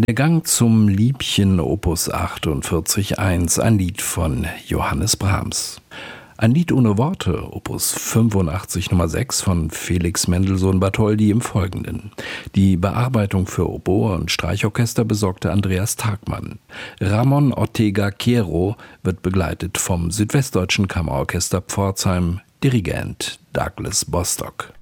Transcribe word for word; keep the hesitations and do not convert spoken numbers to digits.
Der Gang zum Liebchen Opus achtundvierzig eins, ein Lied von Johannes Brahms. Ein Lied ohne Worte, Opus fünfundachtzig Nummer sechs von Felix Mendelssohn Bartholdy im Folgenden. Die Bearbeitung für Oboe und Streichorchester besorgte Andreas Tagmann. Ramon Ortega Quero wird begleitet vom Südwestdeutschen Kammerorchester Pforzheim, Dirigent Douglas Bostock.